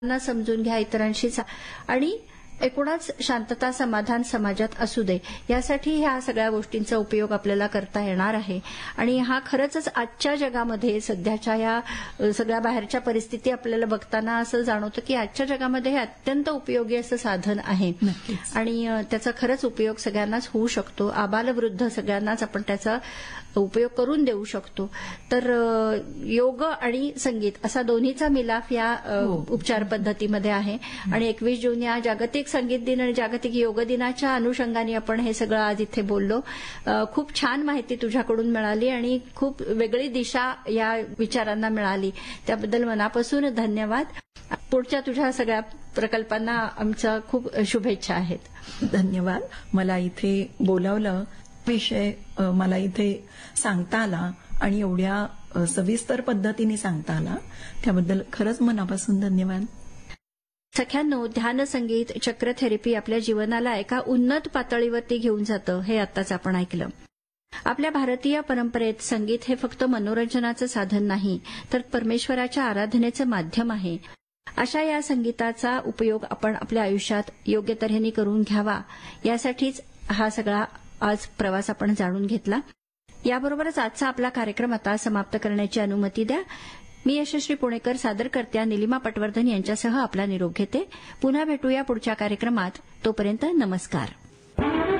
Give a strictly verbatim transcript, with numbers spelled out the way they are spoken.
ना समजून घ्या, इतरांशी सा- आणि एकूणच शांतता समाधान समाजात असू दे यासाठी ह्या सगळ्या गोष्टींचा उपयोग आपल्याला करता येणार आहे. आणि हा खरंच आजच्या जगामध्ये सध्याच्या या अ, सगळ्या बाहेरच्या परिस्थिती आपल्याला बघताना असं जाणवतं की आजच्या जगामध्ये हे अत्यंत उपयोगी असं साधन आहे. नक्कीच. आणि अ, त्याचा खरंच उपयोग सगळ्यांनाच होऊ शकतो. आबालवृद्ध सगळ्यांनाच आपण त्याचा उपयोग करून देऊ शकतो. तर अ, योग आणि संगीत असा दोन्हीचा मिलाफ या अ, हो. उपचार पद्धतीमध्ये आहे. आणि एकवीस जून या जागतिक संगीत दिन आणि जागतिक योग दिनाच्या अनुषंगाने आपण हे सगळं आज इथे बोललो. अ, खूप छान माहिती तुझ्याकडून मिळाली आणि खूप वेगळी दिशा या विचारांना मिळाली. त्याबद्दल मनापासून धन्यवाद. पुढच्या तुझ्या सगळ्या प्रकल्पांना आमच्या खूप शुभेच्छा आहेत. धन्यवाद. मला इथे बोलावलं, विषय अ, मला इथे सांगता आला आणि एवढ्या अ, सविस्तर पद्धतीने सांगता आला त्याबद्दल खरंच मनापासून धन्यवाद. सख्यांनो, ध्यान संगीत चक्र थेरपी आपल्या जीवनाला एका उन्नत पातळीवरती घेऊन जातं हे आत्ताच आपण ऐकलं. आपल्या भारतीय परंपरेत संगीत हे फक्त मनोरंजनाचं साधन नाही, तर परमेश्वराच्या आराधनेचं माध्यम आहे. अशा या संगीताचा उपयोग आपण आपल्या आयुष्यात योग्य तऱ्हेने करून घ्यावा यासाठीच हा सगळा आज प्रवास आपण जाणून घेतला. याबरोबरच आजचा आपला कार्यक्रम आता समाप्त करण्याची अनुमती द्या. मी यशश्री पुणेकर सादर करत्या निलिमा पटवर्धन यांच्यासह आपला निरोप घेते. पुन्हा भेटूया पुढच्या कार्यक्रमात. तोपर्यंत नमस्कार.